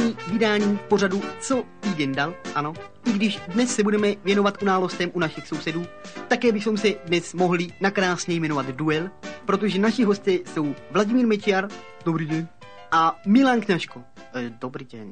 dnešní vydání pořadu Co týden dal, ano. I když dnes se budeme věnovat událostem u našich sousedů, také bychom se dnes mohli nakrásně jmenovat Duel, protože naši hosté jsou Vladimír Mečiar. Dobrý den. A Milan Kňažko. Dobrý den.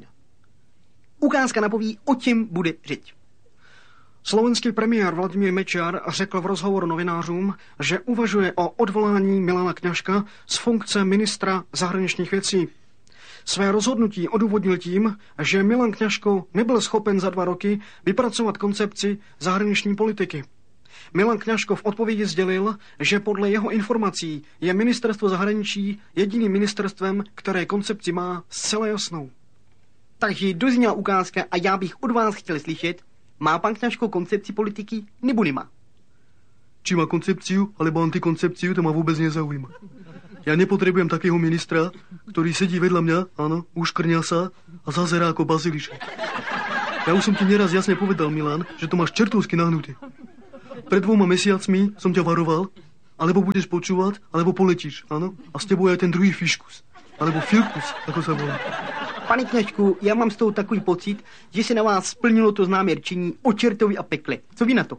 Ukázka napoví, o čem bude řeč. Slovenský premiér Vladimír Mečiar řekl v rozhovoru novinářům, že uvažuje o odvolání Milana Kňažka z funkce ministra zahraničních věcí. Své rozhodnutí odůvodnil tím, že Milan Kňažko nebyl schopen za 2 roky vypracovat koncepci zahraniční politiky. Milan Kňažko v odpovědi sdělil, že podle jeho informací je ministerstvo zahraničí jediným ministerstvem, které koncepci má zcela jasnou. Takže dozněla ukázka a já bych od vás chtěl slyšet, má pan Kňažko koncepci politiky nebo nemá? Či má koncepciu, alebo antikoncepciu, to ma vôbec nezaujíma. Ja nepotrebujem takého ministra, ktorý sedí vedľa mňa, áno, uškrňa sa a zazerá ako bazilišek. Ja už som ti neraz jasne povedal, Milan, že to máš čertovsky nahnuté. Pred 2 mesiacmi som ťa varoval, alebo budeš počúvať, alebo poletíš, áno? A s tebou je ten druhý fiškus, alebo filkus, ako sa volá. Pane Kňažku, já mám z toho takový pocit, že se na vás splnilo to známé rčení o čertovi a pekle. Co vy na to?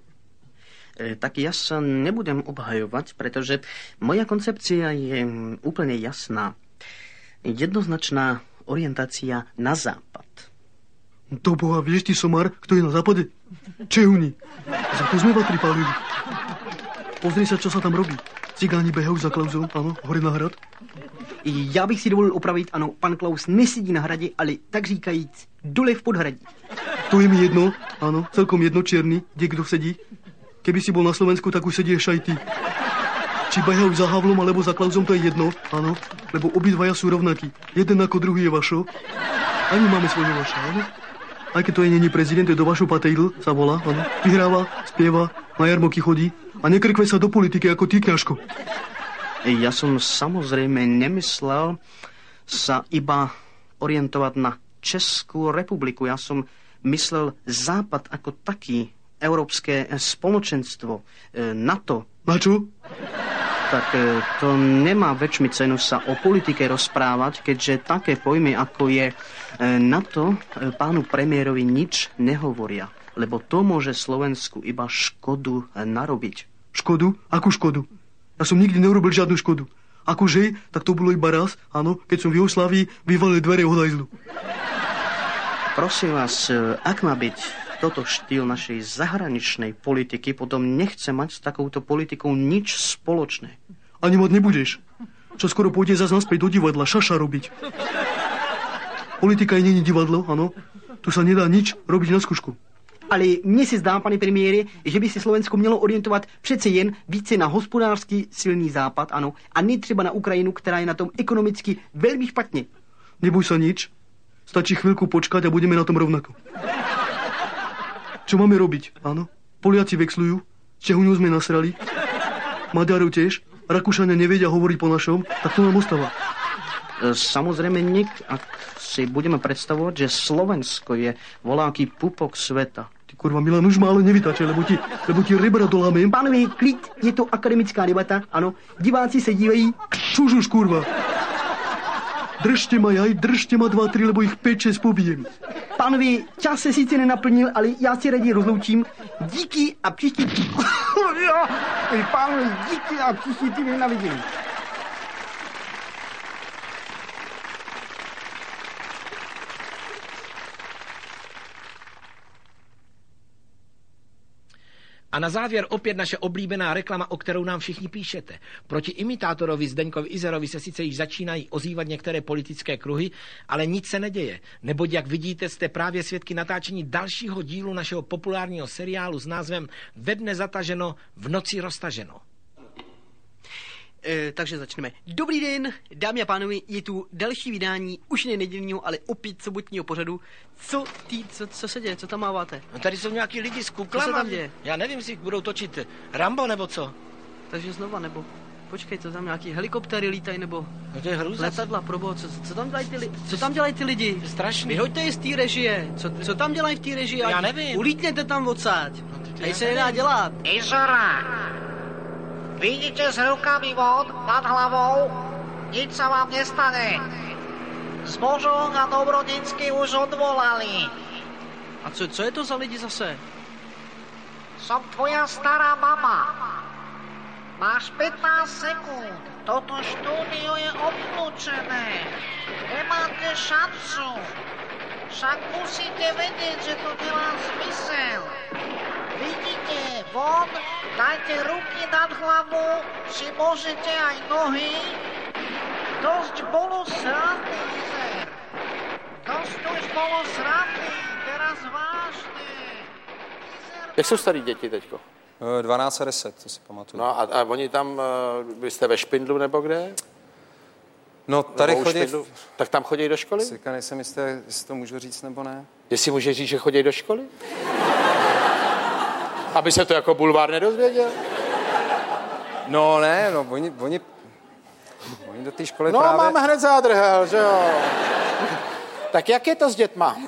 Tak ja sa nebudem obhajovať, pretože moja koncepcia je úplne jasná. Jednoznačná orientácia na západ. Do boha, vieš ty, somar, kto je na západe? Čehuni. Za to sme vatri pálili. Pozri sa, čo sa tam robí. Cigáni behajú za Klausou, áno, hore na hrad. Já bych si dovolil opravit, ano, pan Klaus nesedí na hradě, ale tak říkajíc dole v podhradí. To je mi jedno, áno, celkom jedno, čierny, kde kdo sedí. Keby si bol na Slovensku, tak už sedíš aj ty. Či behajú za Havlom alebo za Klausom, to je jedno, áno, lebo obidvaja sú rovnakí. Jeden ako druhý je Vašo. A my máme svojho Vaša, áno. Aj keď to je není prezident, je do Vašo Patejdl, sa volá, áno. Vyhráva, spieva, na jarmoky chodí a nekrkve sa do politiky ako ty, Kňažko. Ja som samozrejme nemyslel sa iba orientovať na Českú republiku. Ja som myslel Západ ako taký, Európske spoločenstvo, NATO. Na čo? Tak to nemá väčšmi cenu sa o politike rozprávať, keďže také pojmy, ako je NATO, pánu premiérovi nič nehovoria. Lebo to môže Slovensku iba škodu narobiť. Škodu? Akú škodu? Ja som nikdy neurobil žiadnu škodu. Akože, tak to bolo iba raz, áno, keď som v Jugoslávii vyvalil dvere od hajzlu. Prosím vás, ak má byť toto štýl našej zahraničnej politiky, potom nechce mať s takouto politikou nič spoločné. Ani mať nebudeš. Čo skoro pôjde zase naspäť do divadla, šaša robiť. Politika nie je divadlo, áno. Tu sa nedá nič robiť na skúšku. Ale mně se zdá, pane premiére, že by se Slovensko mělo orientovat přece jen více na hospodářský silný západ, ano, a ne třeba na Ukrajinu, která je na tom ekonomicky velmi špatně. Neboj sa nič. Stačí chvíľku počkať a budeme na tom rovnako. Čo máme robiť, áno? Poliaci vexlujú, Čehuňu sme nasrali, Maďarov tiež, Rakúšania nevedia hovoriť po našom, tak to nám ostáva. Samozrejme, ak si budeme predstavovať, že Slovensko je voľaký pupok sveta. Ty kurva, Milan, už ma ale nevytačaj, lebo ti rebra dolámem. Pánové, klid, je to akademická debata, ano. Diváci se dívají. Čužuš, kurva. Držte ma 2-3, lebo ich 5-6 pobijem. Pánové, čas se sice nenaplnil, ale já si raději rozloučím. Díky a příští... Pánové, díky a příští týden na vidění. A na závěr opět naše oblíbená reklama, o kterou nám všichni píšete. Proti imitátorovi Zdeňkovi Izerovi se sice již začínají ozývat některé politické kruhy, ale nic se neděje. Neboť, jak vidíte, jste právě svědky natáčení dalšího dílu našeho populárního seriálu s názvem Ve dne zataženo, v noci roztaženo. Takže začneme. Dobrý den, dámy a pánové, je tu další vydání, už ne nedělního, ale opět sobotního pořadu. Co se děje, co tam máváte? No tady jsou nějaký lidi s kuklama. Co se tam děje? Já nevím, si budou točit Rambo nebo co. Takže znova, nebo... Počkej, co tam nějaký helikoptéry lítají, nebo... No to je hrůza. Letadla, proboha, co tam dělají ty lidi? Strašný. Vyhoďte je z té režie. Co tam dělají v té režii? Já nevím. Ulítněte tam odsáď. Tady se nedá dělat. Izora! Vidíte s rukami von nad hlavou? Nič sa vám nestane. Zbožok a Dobrodinsky už odvolali. A co je to za lidi zase? Som tvoja stará mama. Máš 15 sekúnd. Toto štúdio je obklúčené. Nemáte šancu. Však musíte vedieť, že to delá zmysel. Vidíte, von, dajte ruky nad hlavu, či môžete aj nohy. Dosť bolo srandy, Izer. Dosť už bolo srandy, teraz vážne. Jak jsou starý děti teďko? 12 a 10, to si pamatuju. No a oni tam, vy jste ve Špindlu nebo kde? No tady chodí... Tak tam chodí do školy? Sika, nejsem jistý, jestli to můžu říct nebo ne. Jestli může říct, že chodí do školy? Aby se to jako bulvár nedozvěděl? No ne, no oni do té školy no, právě... No máme hned zádrhel, že jo. Tak jak je to s dětma?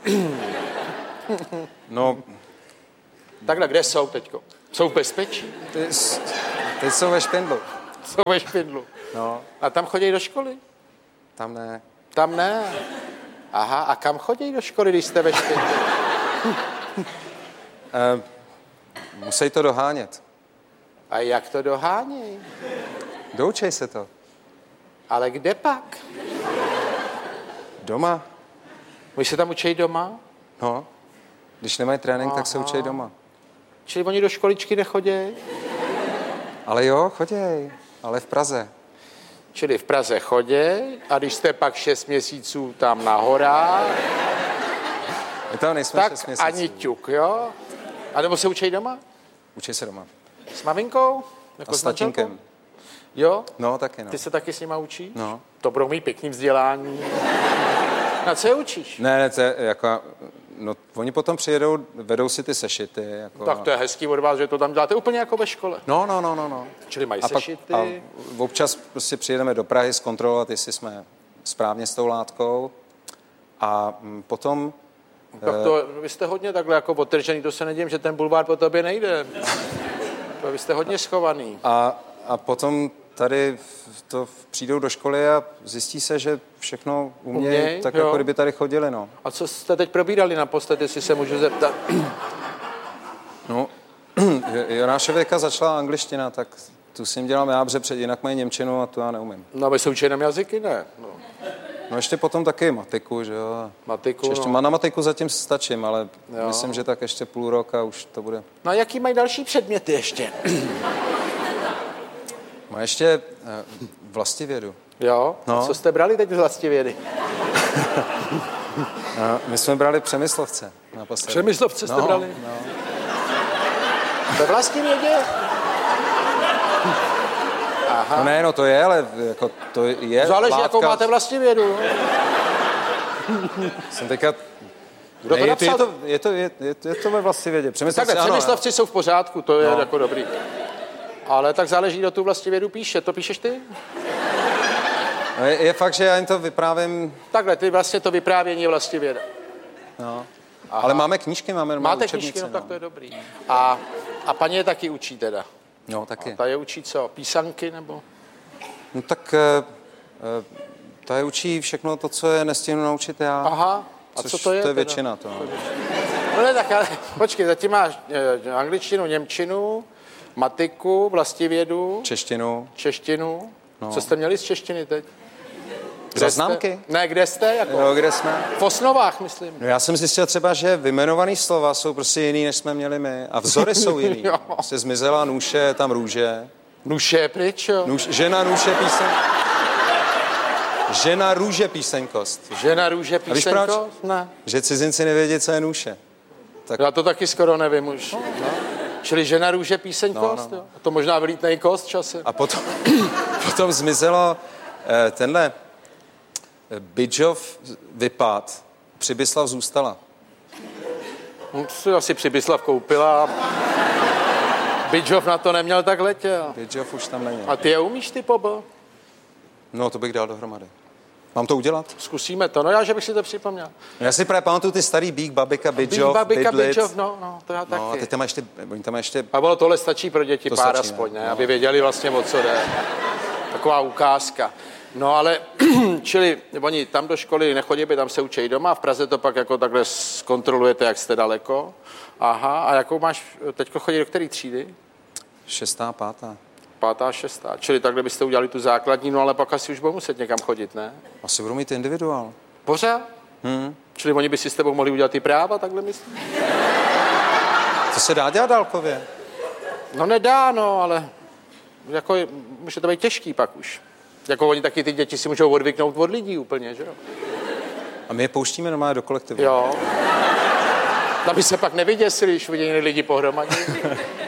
No... Takhle, kde jsou teďko? Jsou v bezpečí? Teď jsou ve Špindlu. Jsou ve Špindlu. No. A tam chodí do školy? Tam ne. Tam ne? Aha, a kam chodí do školy, když jste ve Špindlu? Musí to dohánět. A jak to dohánějí? Doučej se to. Ale kde pak? Doma. Vy se tam učí doma? No. Když nemají trénink, tak se učí doma. Čili oni do školičky nechodí? Ale jo, choděj. Ale v Praze. Čili v Praze chodí a když jste pak 6 měsíců tam na horách, my tam nejsme tak 6 měsíců. ani ťuk, jo? A nebo se učí doma? Učí se doma. S maminkou? Jako a s tatínkem. Jo? No, taky no. Ty se taky s nima učíš? No. To budou mít pěkný vzdělání. Na co je učíš? Ne, to je jako... No, oni potom přijedou, vedou si ty sešity. Jako, tak to je hezký od vás, že to tam děláte úplně jako ve škole. No. Čili mají sešity. A občas prostě přijedeme do Prahy zkontrolovat, jestli jsme správně s tou látkou. A potom... Tak to, vy jste hodně takhle jako odtržený, to se nedím, že ten bulvár po tobě nejde. Vy jste hodně schovaný. A potom tady přijdou do školy a zjistí se, že všechno umějí, tak jo. Jako kdyby tady chodili, no. A co jste teď probírali naposled, jestli se můžu zeptat? No, Jonáše věka začala angličtina, tak tu s ním dělám já, protože jinak mají němčinu a tu já neumím. No a vy se učí jenom jazyky, ne? No ještě potom taky matiku, že jo. Matiku, ještě na matiku zatím stačím, ale jo. Myslím, že tak ještě půl roka už to bude. No a jaký mají další předměty ještě? Má ještě vlastivědu. Jo? No. A co jste brali teď z vlastivědy? No, my jsme brali Přemyslovce. Přemyslovce jste brali? No. Ve vlastivědě? Aha. No ne, no to je, ale jako to je záleží, látka. jakou máte vlastivědu. Jsem teďka... Kdo to napsal? Je to ve vlastivědě. Přemyslovci jsou v pořádku, to je jako dobrý. Ale tak záleží, kdo tu vlastivědu píše. To píšeš ty? No je fakt, že já jim to vyprávím... Takhle, ty vlastně to vyprávění je vlastivěda. No. Ale máme knížky, máme máte knížky, no tak to je dobrý. A paní je taky učí teda? No, taky. A ta je učí co? Písanky nebo? No tak ta je učí všechno to, co je nestihnu naučit já. Aha. A co to je? To je většina to. No ne, tak ale počkej, zatím máš angličtinu, němčinu, matiku, vlastivědu. Češtinu. No. Co jste měli z češtiny teď? Známky? Ne, kde jste? Jako? Jo, kde jsme? V Osnovách, myslím. No já jsem zjistil třeba, že vyjmenovaný slova jsou prostě jiný, než jsme měli my. A vzory jsou jiný. Se zmizela nůše, tam růže. Nůše je pryč, jo? Žena nůše Žena růže písenkost. Žena růže písenkost? A víš proč? Ne. Že cizinci nevědí, co je nůše. Tak... Já to taky skoro nevím už. No. Čili žena růže písenkost? No. A to možná vylítne i kost časem. A potom zmizelo tenhle Bydžov vypad, Přibyslav zůstala. No, to si asi Přibyslav koupila. Bydžov na to neměl, tak letěl. Bydžov už tam není. A ty je umíš, ty, Pobo? No, to bych dal dohromady. Mám to udělat? Zkusíme to. No já, že bych si to připomněl. No, já si právě pamatuju ty starý Bík, Babika, Bydžov, Bydžov, no, to já taky. No, a teď tam ještě... A bylo tohle stačí pro děti, to pár stačí, aspoň, ne? Aby věděli vlastně, o co jde. Taková ukázka. No ale, čili oni tam do školy nechodí, tam se učí doma, v Praze to pak jako takhle zkontrolujete, jak jste daleko. Aha, a jakou máš, teďko chodí do které třídy? 6., 5. 5., 6. Čili takhle byste udělali tu základní, no ale pak asi už budou muset někam chodit, ne? Asi budou mít individuál. Pořád? Čili oni by si s tebou mohli udělat ty práva, takhle myslím? To se dá dělat dálkově? No nedá, no, ale jako může to být těžký pak už. Jako oni taky ty děti si můžou odvyknout od lidí úplně, že jo? A my je pouštíme normálně do kolektivu. Jo. Aby se pak nevyděsili, když vidějí lidi pohromadě.